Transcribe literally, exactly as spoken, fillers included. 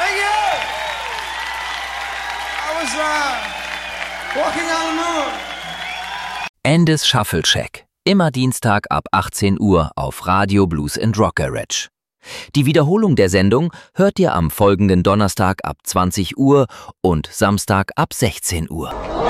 Thank you. I was uh, walking on the moon. Andes Shuffle Shack. Immer Dienstag ab achtzehn Uhr auf Radio Blues and Rock Garage. Die Wiederholung der Sendung hört ihr am folgenden Donnerstag ab zwanzig Uhr und Samstag ab sechzehn Uhr.